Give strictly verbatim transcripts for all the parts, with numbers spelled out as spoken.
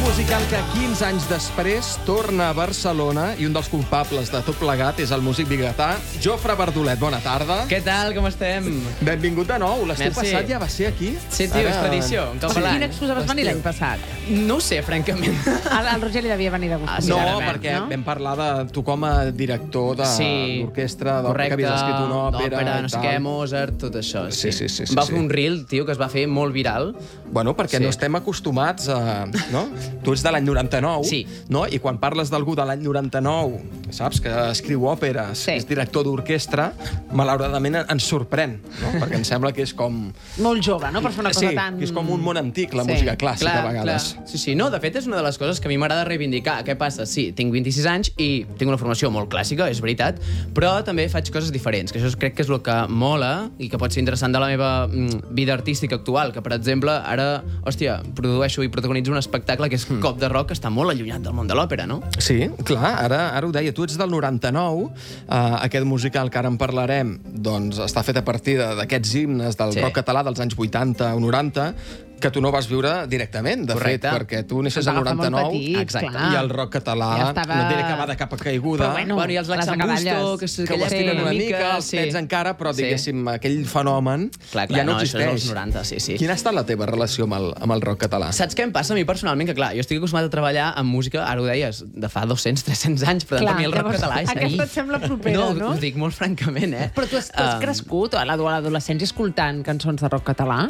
musical que quinze anys després torna a Barcelona i un dels culpables de tot plegat és el músic biguetà Jofre Verdolet. Bona tarda. Què tal, com estem? Benvingut de nou. L'estiu passat ja va ser aquí. Sí, tio, és tradició. Per quina excusa vas venir l'any passat? No ho sé, francament. El, el Roger li devia venir de gust. Ah, sí, No, clarament, perquè no? vam parlar de tu com a director de Sí, l'orquestra, que correcte, havies escrit una òpera d'òpera, i no sé tal. què, Mozart, tot això. Sí, sí, sí, sí, Va sí. fer un reel, tio, que es va fer molt viral. Bueno, perquè Sí. no estem acostumats a... No? Tu ets de l'any noranta-nou, Sí. no? I quan parles d'algú de l'any noranta-nou, saps, que escriu òperes, Sí. és director d'orquestra, malauradament ens sorprèn, no? Perquè em sembla que és com... Molt jove, no? Per fer una cosa sí, tan... que és com un món antic, la Sí. música clàssica, Clar, a vegades. clar. Sí, sí, no, de fet és una de les coses que a mi m'agrada reivindicar. Què passa? Sí, tinc vint-i-sis anys i tinc una formació molt clàssica, és veritat, però també faig coses diferents, que això crec que és el que mola i que pot ser interessant de la meva mm, vida artística actual, que per exemple ara, hòstia, produeixo i protagonitzo un espectacle que és Mm. Cop de Rock, que està molt allunyat del món de l'òpera, no? Sí, clar, ara, ara ho deia. Tu ets del noranta-nou, uh, aquest musical que ara en parlarem doncs, està fet a partir de- d'aquests himnes del Sí. rock català dels anys vuitanta o noranta, que tu no vas viure directament, de Correcte. fet, perquè tu neixes Ens al agafa molt noranta-nou petits, exacte, clar. i el rock català, Ja estava- no et diré que va de cap a caiguda, Però bueno, Bueno, i els les Laxambusto, acadalles. que, s- que ho aquella estiren estiren una mica, els sí. pets encara, però Sí. diguéssim, aquell fenomen Clar, clar, ja no, no, això és existeix. dels noranta, sí, sí. Quina ha estat la teva relació amb el, amb el rock català? Saps què em passa a mi personalment? Que clar, jo estic acostumat a treballar amb música, ara ho deies, de fa dos-cents, tres-cents anys, però Clar, per mi el rock llavors, català és aquesta ahir. et sembla propera, no? no? Ho dic molt francament, eh? Però tu has, tu has Um, crescut a l'adolescència escoltant cançons de rock català?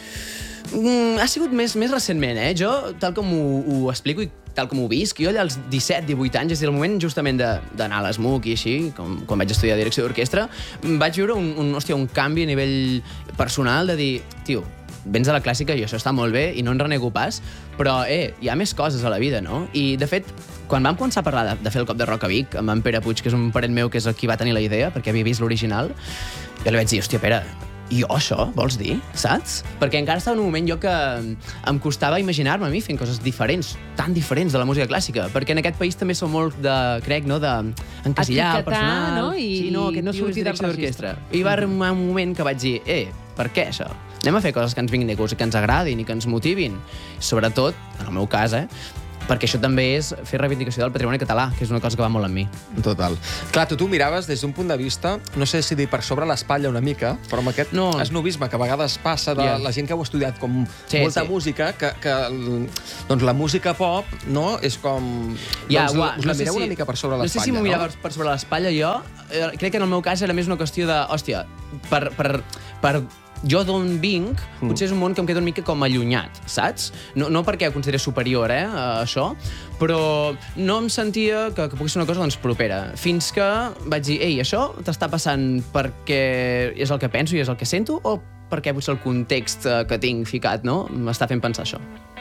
Mm, ha sigut més, més recentment, eh? Jo, tal com ho, ho explico i tal com ho visc, jo allà als disset, divuit anys, és a dir, el moment justament de- d'anar a l'ESMUC i així, com, quan vaig estudiar direcció d'orquestra, vaig viure un, un, hòstia, un canvi a nivell personal de dir, tio, vens de la clàssica i això està molt bé i no en renego pas, però, eh, hi ha més coses a la vida, no? I, de fet, quan vam començar a parlar de, de fer el Cop de Rock a Vic, amb en Pere Puig, que és un parent meu que és el qui va tenir la idea, perquè havia vist l'original, jo li vaig dir, hòstia, Pere, i jo això, vols dir? Saps? Perquè encara estava en un moment jo que em costava imaginar-me a mi fent coses diferents, tan diferents de la música clàssica, perquè en aquest país també som molt de, crec, no, de encasillar el Etiquetar, personal. no? I- sí, no, i no tio és sortir del direcció d'orquestra. I va arribar un moment que vaig dir, eh, per què això? Anem a fer coses que ens vinguin de gust i que ens agradin i que ens motivin. Sobretot, en el meu cas, eh, perquè això també és fer reivindicació del patrimoni català, que és una cosa que va molt amb mi. Total. Clar, tu t'ho miraves des d'un punt de vista, no sé si dir per sobre l'espatlla una mica, però amb aquest No. esnovisme que a vegades passa de Yeah. la gent que ho ha estudiat com Sí, molta sí. música, que, que doncs la música pop, no?, és com... Ja, doncs, ua, us la mireu una mica per sobre No sé l'espatlla, si m'ho no? mirava per sobre l'espatlla jo. Eh, crec que en el meu cas era més una qüestió de, hòstia, per, per, per jo d'on vinc, Mm. potser és un món que em queda una mica com allunyat, saps? No, no perquè ho consideri superior, eh, a això, però no em sentia que, que pugui ser una cosa doncs, propera. Fins que vaig dir, ei, això t'està passant perquè és el que penso i és el que sento, o perquè potser el context eh, que tinc ficat, no?, m'està fent pensar això.